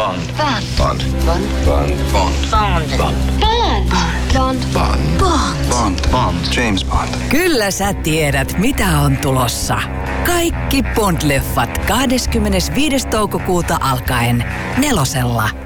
Bond. Bond. James Bond. Kyllä sä tiedät, mitä on tulossa. Kaikki Bond-leffat 25. toukokuuta alkaen 4:lla.